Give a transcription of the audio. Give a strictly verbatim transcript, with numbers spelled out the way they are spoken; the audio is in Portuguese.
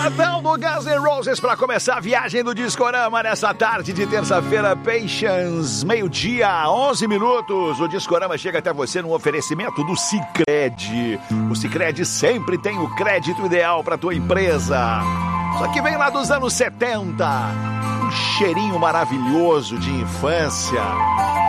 Latão do Guns N' Roses para começar a viagem do Discorama nessa tarde de terça-feira. Patience, meio-dia, onze minutos. O Discorama chega até você num oferecimento do Sicredi. O Sicredi sempre tem o crédito ideal para tua empresa. Só que vem lá dos anos setenta. Um cheirinho maravilhoso de infância.